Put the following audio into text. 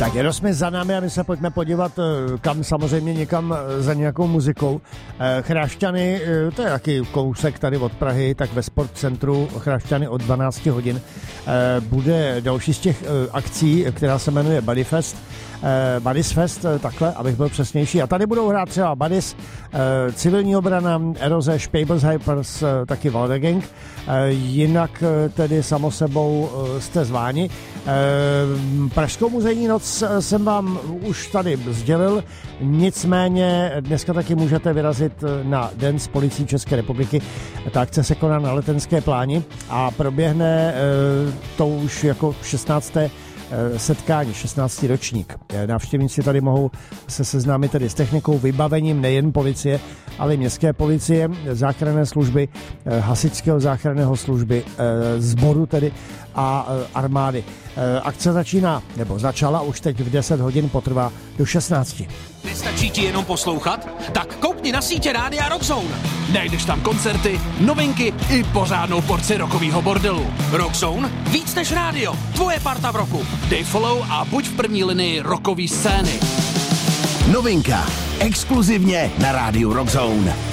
Tak jenom jsme za námi a my se pojďme podívat kam, samozřejmě někam za nějakou muzikou. Chrášťany, to je taky kousek tady od Prahy, tak ve Sportcentru Chrášťany od 12 hodin bude další z těch akcí, která se jmenuje Buddies Fest, takhle, abych byl přesnější. A tady budou hrát třeba Buddies, Civilní obrana, Eroze, Špejbels Hypers, taky Valdegang. Jinak tedy samo sebou jste zváni. Pražskou muzejní noc jsem vám už tady sdělil, nicméně dneska taky můžete vyrazit na Den s policií České republiky. Ta akce se koná na Letenské pláni a proběhne to už jako 16. setkání, 16. ročník. Návštěvníci tady mohou se seznámit tedy s technikou, vybavením nejen policie, ale i městské policie, záchranné služby, hasičského záchranného služby, sboru tedy a armády. Akce začala už teď v 10 hodin, potrvá do 16. Nestačí ti jenom poslouchat? Tak koukni na sítě Rádia Rockzone. Najdeš tam koncerty, novinky i pořádnou porci rockovýho bordelu. Rockzone? Víc než rádio. Tvoje parta v roku. Dej follow a buď v první linii rockový scény. Novinka. Exkluzivně na Rádiu Rockzone.